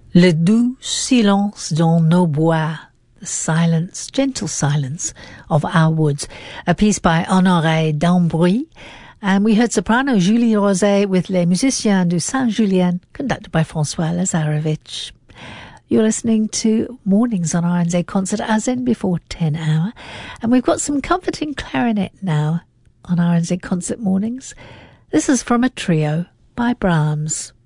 Le doux silence dans nos bois, the silence, gentle silence of our woods, a piece by Honoré Dambry. And we heard soprano Julie Rosé with Les Musiciens du Saint-Julien, conducted by François Lazarevich. You're listening to Mornings on RNZ Concert as in before 10 hour. And we've got some comforting clarinet now on RNZ Concert Mornings. This is from a trio by Brahms.